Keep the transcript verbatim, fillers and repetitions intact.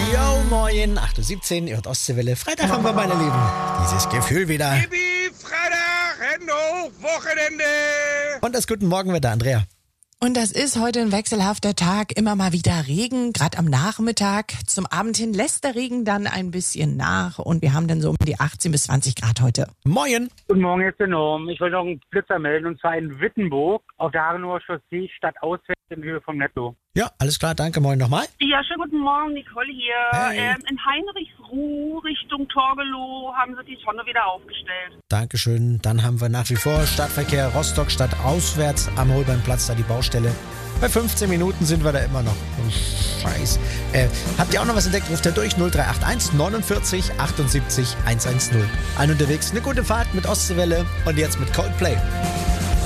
Jo, moin, acht Uhr siebzehn, ihr hört Ostseewelle. Freitag haben wir, meine Lieben, dieses Gefühl wieder. Baby, Freitag, Hände hoch, Wochenende. Und das guten Morgenwetter, Andrea. Und das ist heute ein wechselhafter Tag, immer mal wieder Regen, gerade am Nachmittag. Zum Abend hin lässt der Regen dann ein bisschen nach und wir haben dann so um die achtzehn bis zwanzig Grad heute. Moin. Guten Morgen, jetzt enorm. Ich wollte noch einen Blitzer melden, und zwar in Wittenburg auf der Hagenower Chaussee, stadtauswärts in Höhe vom Netto. Ja, alles klar, danke, moin nochmal. Ja, schönen guten Morgen, Nicole hier. Hey. Ähm, in Heinrichsruh Richtung Torgelow haben sie die Tonne wieder aufgestellt. Dankeschön, dann haben wir nach wie vor Stadtverkehr Rostock stadtauswärts am Holbeinplatz, da die Baustelle. Bei fünfzehn Minuten sind wir da immer noch. Oh, Scheiß. Äh, habt ihr auch noch was entdeckt? Ruft ihr durch null drei acht eins neunundvierzig achtundsiebzig hundertzehn. Allen unterwegs eine gute Fahrt mit Ostseewelle und jetzt mit Coldplay.